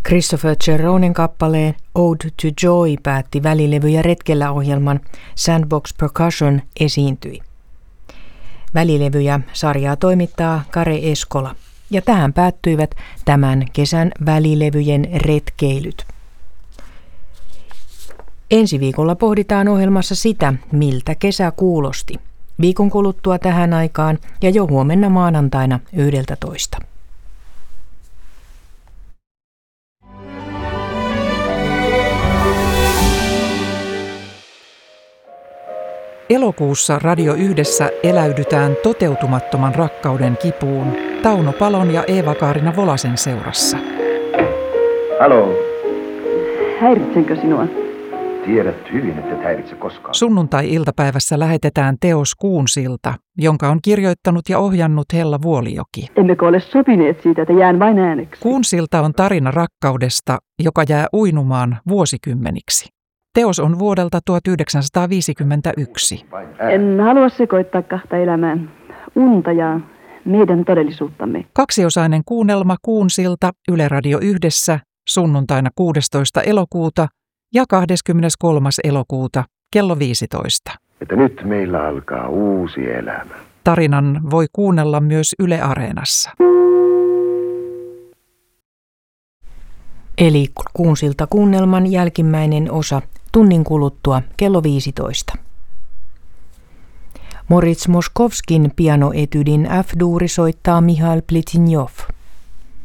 Christopher Cheronen kappaleen Ode to Joy päätti Välilevyjä retkellä -ohjelman Sandbox Percussion esiintyi. Välilevyjä sarjaa toimittaa Kare Eskola, ja tähän päättyivät tämän kesän välilevyjen retkeilyt. Ensi viikolla pohditaan ohjelmassa sitä, miltä kesä kuulosti. Viikon kuluttua tähän aikaan ja jo huomenna maanantaina 11. Elokuussa Radio Yhdessä eläydytään toteutumattoman rakkauden kipuun Tauno Palon ja Eeva-Kaarina Volasen seurassa. Halo. Häiritsenkö sinua? Tiedät hyvin, että et häiritse koskaan. Sunnuntai-iltapäivässä lähetetään teos Kuunsilta, jonka on kirjoittanut ja ohjannut Hella Vuolijoki. Emmekö ole sopineet siitä, että jään vain ääneksi? Kuunsilta on tarina rakkaudesta, joka jää uinumaan vuosikymmeniksi. Teos on vuodelta 1951. En halua sekoittaa kahta elämää, unta ja meidän todellisuuttamme. Kaksiosainen kuunnelma Kuunsilta Yle Radio Yhdessä sunnuntaina 16. elokuuta ja 23. elokuuta kello 15. Että nyt meillä alkaa uusi elämä. Tarinan voi kuunnella myös Yle Areenassa. Eli Kuunsilta kuunnelman jälkimmäinen osa tunnin kuluttua kello 15. Moritz Moskovskin pianoetydin F-duuri soittaa Mihail Plitinjov.